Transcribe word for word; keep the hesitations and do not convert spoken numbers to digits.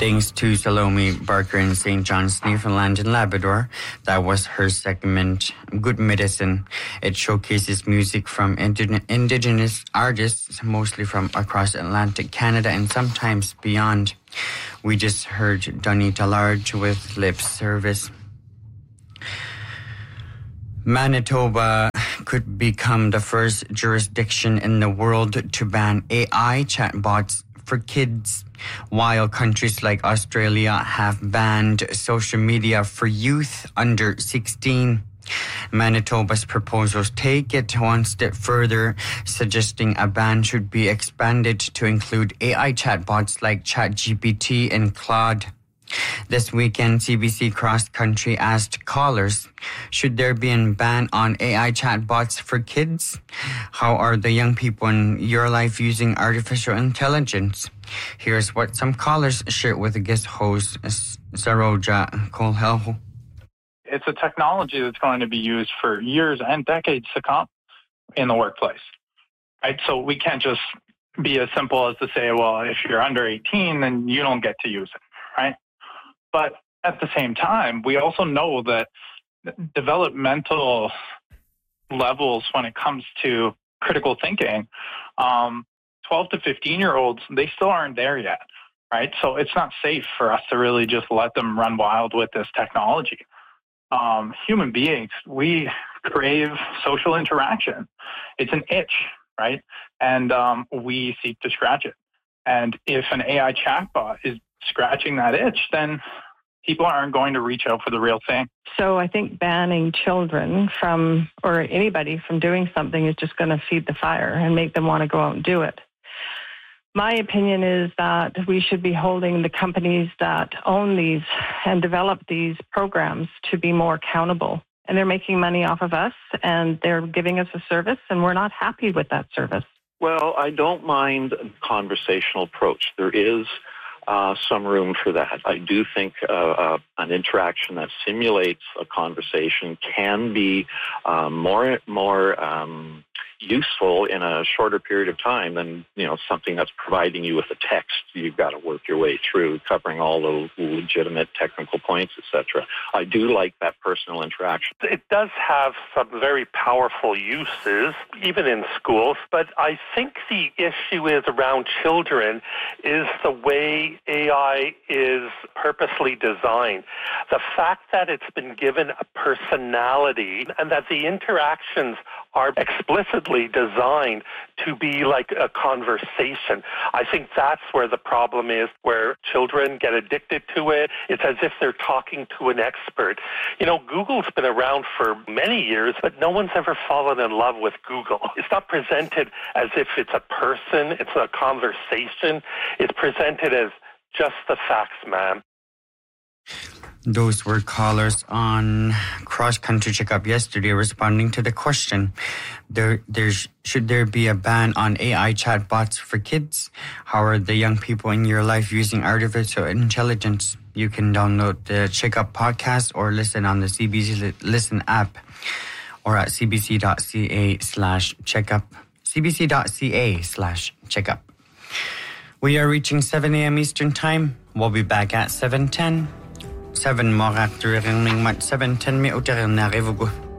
Thanks to Salome Barker in Saint John's, Newfoundland and Labrador. That was her segment, Good Medicine. It showcases music from indig- Indigenous artists, mostly from across Atlantic Canada and sometimes beyond. We just heard Donita Large with Lip Service. Manitoba could become the first jurisdiction in the world to ban A I chatbots for kids, while countries like Australia have banned social media for youth under sixteen. Manitoba's proposals take it one step further, suggesting a ban should be expanded to include A I chatbots like ChatGPT and Claude. This weekend, C B C Cross Country asked callers, should there be a ban on A I chatbots for kids? How are the young people in your life using artificial intelligence? Here's what some callers shared with the guest host, Saroja Kolhelho. It's a technology that's going to be used for years and decades to come in the workplace, right? So we can't just be as simple as to say, well, if you're under eighteen, then you don't get to use it, right? But at the same time, we also know that developmental levels when it comes to critical thinking, um, twelve to fifteen-year-olds, they still aren't there yet, right? So it's not safe for us to really just let them run wild with this technology. Um, human beings, we crave social interaction. It's an itch, right? And um, we seek to scratch it. And if an A I chatbot is scratching that itch, then people aren't going to reach out for the real thing. So I think banning children from, or anybody from doing something is just going to feed the fire and make them want to go out and do it. My opinion is that we should be holding the companies that own these and develop these programs to be more accountable. And they're making money off of us, and they're giving us a service, and we're not happy with that service. Well, I don't mind a conversational approach. There is uh, some room for that. I do think uh, uh, an interaction that simulates a conversation can be uh, more more um, useful in a shorter period of time than, you know, something that's providing you with a text you've got to work your way through, covering all the legitimate technical points, et cetera. I do like that personal interaction. It does have some very powerful uses, even in schools, but I think the issue is around children is the way A I is purposely designed. The fact that it's been given a personality and that the interactions are explicitly designed to be like a conversation. I think that's where the problem is, where children get addicted to it. It's as if they're talking to an expert. You know, Google's been around for many years, but no one's ever fallen in love with Google. It's not presented as if it's a person, it's a conversation. It's presented as just the facts, ma'am. Those were callers on Cross Country Checkup yesterday responding to the question, there, there's, should there be a ban on A I chatbots for kids? How are the young people in your life using artificial intelligence? You can download the Checkup podcast or listen on the C B C Listen app or at cbc.ca slash checkup, cbc.ca slash checkup. We are reaching seven a.m. Eastern Time. We'll be back at seven ten. seven more after ring mat seven ten mi uter na revugo.